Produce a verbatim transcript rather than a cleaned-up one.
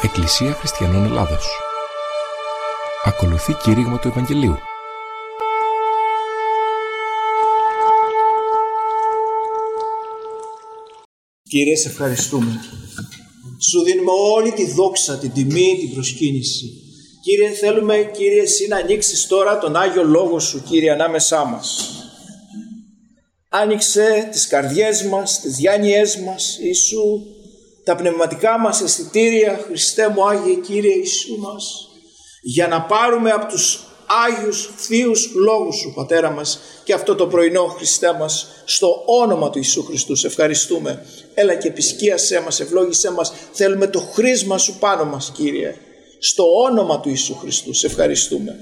Εκκλησία Χριστιανών Ελλάδος. Ακολουθεί κήρυγμα του Ευαγγελίου. Κύριε, σε ευχαριστούμε. Σου δίνουμε όλη τη δόξα, την τιμή, την προσκύνηση. Κύριε, θέλουμε, Κύριε, εσύ να ανοίξεις τώρα τον Άγιο Λόγο Σου, Κύριε, ανάμεσά μας. Άνοιξε τις καρδιές μας, τις διάνοιές μας, Ιησού, τα πνευματικά μας αισθητήρια, Χριστέ μου Άγιε Κύριε Ιησού μας, για να πάρουμε από τους Άγιους Θείους Λόγους Σου, Πατέρα μας, και αυτό το πρωινό, Χριστέ μας, στο όνομα του Ιησού Χριστού, σε ευχαριστούμε. Έλα και επισκίασέ μας, ευλόγησέ μας, θέλουμε το χρήσμα Σου πάνω μας, Κύριε, στο όνομα του Ιησού Χριστού, σε ευχαριστούμε.